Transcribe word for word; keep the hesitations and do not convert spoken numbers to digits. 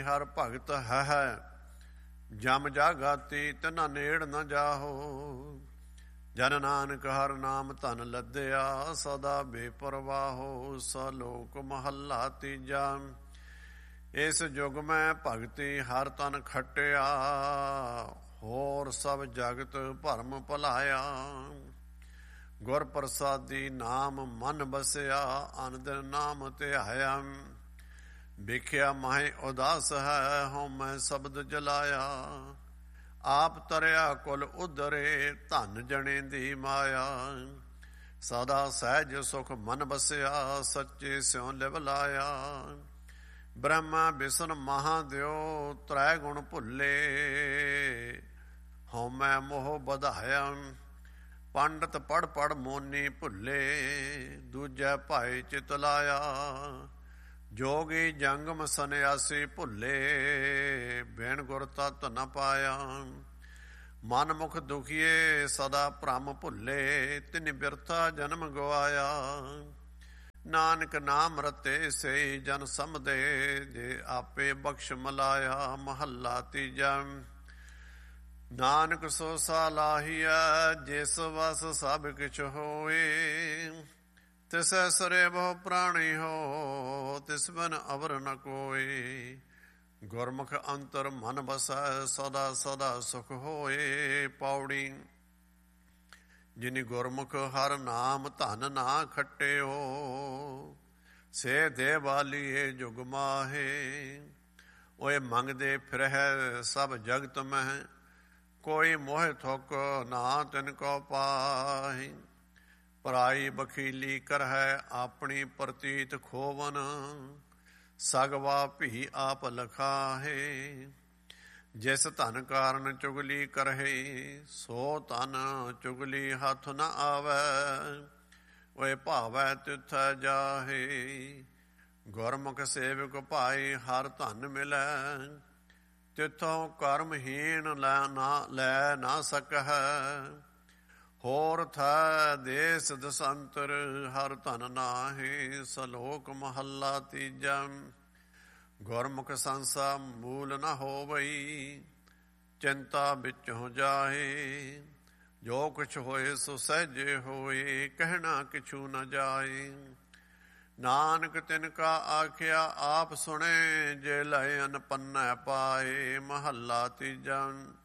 ਹਰ ਭਗਤ ਹੈ ਹੈ। ਜਮ ਜਾਗਾਤੀ ਤਿਨਾ ਨੇੜ ਨ ਜਾਹੋ। ਜਨ ਨਾਨਕ ਹਰ ਨਾਮ ਧਨ ਲੱਦਿਆ। ਸਦਾ ਬੇਪਰਵਾਹੋ। ਸਲੋਕ ਮਹੱਲਾ ਤੀਜਾ। ਇਸ ਯੁਗ ਮੈਂ ਭਗਤੀ ਹਰ ਤਨ ਖਟਿਆ। ਹੋਰ ਸਭ ਜਗਤ ਭਰਮ ਭੁਲਾਇਆ। ਗੁਰ ਪ੍ਰਸਾਦੀ ਨਾਮ ਮਨ ਬਸਿਆ। ਅਨ ਦਿਨ ਨਾਮ ਧਿਆਇਆ। ਵੇਖਿਆ ਮਾਹੇ ਉਦਾਸ ਹੈ। ਹਉ ਮੈਂ ਸ਼ਬਦ ਜਲਾਇਆ। ਆਪ ਤਰਿਆ ਕੁਲ ਉਧਰੇ। ਧਨ ਜਣੇ ਦੀ ਮਾਇਆ। ਸਦਾ ਸਹਿਜ ਸੁਖ ਮਨ ਬਸਿਆ। ਸੱਚੇ ਸਿਉ ਲਿਵ ਲਾਇਆ। ਬ੍ਰਹਮਾ ਵਿਸ਼ਨ ਮਹਾਦਿਓ। ਤ੍ਰੈ ਗੁਣ ਭੁੱਲੇ। ਹਉ ਮੈਂ ਮੋਹ ਵਧਾਇਆ। ਪੰਡਤ ਪੜ ਪੜ ਮੋਨੀ ਭੁੱਲੇ। ਦੂਜੈ ਭਾਈ ਚਿਤ ਲਾਇਆ। ਜੋਗੀ ਜੰਗਮ ਸੰਨਿਆਸੀ ਭੁੱਲੇ। ਬਿਨ ਗੁਰ ਤਤ ਨ ਪਾਇਆ। ਮਨ ਮੁਖ ਦੁਖੀਏ ਸਦਾ ਭ੍ਰਮ ਭੁੱਲੇ। ਤਿਨ ਬਿਰਥਾ ਜਨਮ ਗਵਾਇਆ। ਨਾਨਕ ਨਾਮ ਰਤੇ ਸੇ ਜਨ ਸਮਝੇ। ਜੇ ਆਪੇ ਬਖਸ਼ ਮਲਾਇਆ। ਮਹੱਲਾ ਤੀਜਾ। ਨਾਨਕ ਸੋ ਸਾਲਾਹੀਆ। ਜਿਸ ਵਸ ਸਭ ਕਿਛ ਹੋਏ। ਤਿਸੈ ਸਰੇ ਬਹੁ ਪ੍ਰਾਣੀ ਹੋ। ਤਿਸ ਬਿਨ ਅਵਰ ਨ ਕੋਇ। ਗੁਰਮੁਖ ਅੰਤਰ ਮਨ ਬਸੈ। ਸਦਾ ਸਦਾ ਸੁਖ ਹੋਏ। ਪੌੜੀ। ਜਿਨਿ ਗੁਰਮੁਖ ਹਰ ਨਾਮ ਧਨ ਨਾ ਖਟਿਓ। ਸੇ ਦੇ ਵਾਲੀਏ ਜੁਗ ਮਾਹੇ। ਓਏ ਮੰਗਦੇ ਫਿਰਹਿ ਸਭ ਜਗਤ ਮਹਿ। ਕੋਈ ਮੋਹਿ ਥੁਕ ਨਾ ਤਿਨ ਕੋ ਪਾਹੀ। ਪਰਾਈ ਬਖੀਲੀ ਕਰਹਿ ਆਪਣੀ ਪ੍ਰਤੀਤ ਖੋਵਨ। ਸਗਵਾ ਭੀ ਆਪ ਲਖਾਹੇ। ਜਿਸ ਧਨ ਕਾਰਨ ਚੁਗਲੀ ਕਰਹਿ। ਸੋ ਧਨ ਚੁਗਲੀ ਹੱਥ ਨ ਆਵੈ। ਓਏ ਭਾਵੈ ਤਿਥੈ ਜਾਹੇ। ਗੁਰਮੁਖ ਸੇਵਕ ਭਾਈ ਹਰ ਧਨ ਮਿਲੈ। ਤਿਥੋਂ ਕਰਮਹੀਣ ਲੈ ਨਾ ਲੈ ਨਾ ਸਕਹਿ। ਹੋਰ ਥੈ ਦੇਸ ਦਸੰਤਰ ਹਰ ਧਨ ਨਾਹੀ। ਸਲੋਕ ਮਹੱਲਾ ਤੀਜਾ। ਗੁਰਮੁਖ ਸੰਸਾ ਮੂਲ ਨ ਹੋਵਈ। ਚਿੰਤਾ ਵਿੱਚੋਂ ਜਾਏ। ਜੋ ਕੁਛ ਹੋਏ ਸੋ ਸਹਿਜੇ ਹੋਏ। ਕਹਿਣਾ ਕਿਛੂ ਨ ਜਾਏ। ਨਾਨਕ ਤਿਨ ਕਾ ਆਖਿਆ ਆਪ ਸੁਣੇ। ਜੇ ਲਏ ਅਨ ਪੰਨੈ ਪਾਏ। ਮਹੱਲਾ ਤੀਜਾ।